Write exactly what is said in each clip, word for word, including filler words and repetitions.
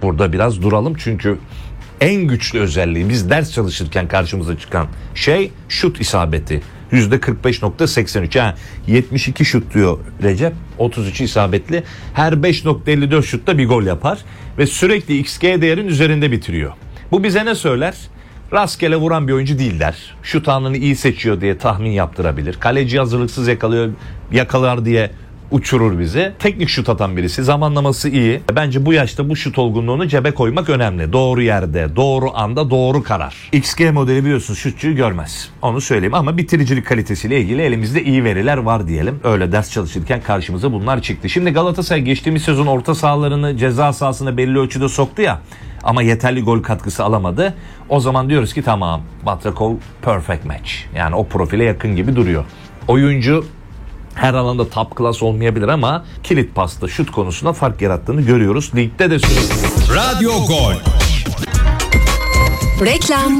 burada biraz duralım çünkü en güçlü özelliği biz ders çalışırken karşımıza çıkan şey şut isabeti. yüzde kırk beş nokta seksen üç. Yani yetmiş iki şut diyor Recep. otuz üç isabetli. Her beş nokta elli dört şutta bir gol yapar. Ve sürekli X G değerin üzerinde bitiriyor. Bu bize ne söyler? Rastgele vuran bir oyuncu değil der. Şut anını iyi seçiyor diye tahmin yaptırabilir. Kaleci hazırlıksız yakalıyor, yakalar diye uçurur bizi. Teknik şut atan birisi. Zamanlaması iyi. Bence bu yaşta bu şut olgunluğunu cebe koymak önemli. Doğru yerde, doğru anda, doğru karar. X G modeli biliyorsunuz şutçuyu görmez. Onu söyleyeyim ama bitiricilik kalitesiyle ilgili elimizde iyi veriler var diyelim. Öyle ders çalışırken karşımıza bunlar çıktı. Şimdi Galatasaray geçtiğimiz sezon orta sahalarını ceza sahasına belli ölçüde soktu ya. Ama yeterli gol katkısı alamadı. O zaman diyoruz ki tamam, Batrakov perfect match. Yani o profile yakın gibi duruyor. Oyuncu her alanda top class olmayabilir ama kilit pasta şut konusunda fark yarattığını görüyoruz. Ligde de sürekli. Radyo Gol. Reklam.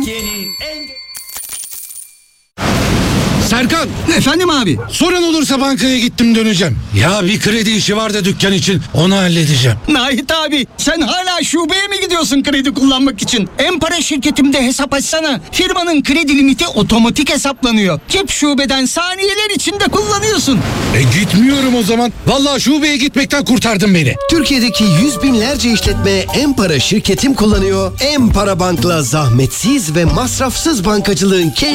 Serkan, Efendim abi. sorun olursa bankaya gittim döneceğim. Ya bir kredi işi var da dükkan için, onu halledeceğim. Nahit abi, sen hala şubeye mi gidiyorsun kredi kullanmak için? En-Para şirketimde hesap açsana. Firmanın kredi limiti otomatik hesaplanıyor. Cep şubeden saniyeler içinde kullanıyorsun. E gitmiyorum o zaman. Vallahi şubeye gitmekten kurtardın beni. Türkiye'deki yüz binlerce işletme En-Para şirketim kullanıyor. En-Para Bank'la zahmetsiz ve masrafsız bankacılığın keyfi